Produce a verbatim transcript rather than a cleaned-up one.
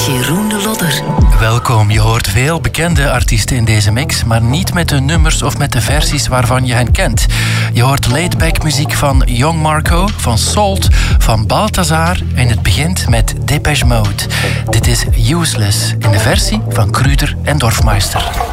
Jeroen de Lodder. Welkom, je hoort veel bekende artiesten in deze mix, maar niet met de nummers of met de versies waarvan je hen kent. Je hoort laidback muziek van Young Marco, van Salt, van Balthazar en het begint met Depeche Mode. Dit is Useless in de versie van Kruder en Dorfmeister.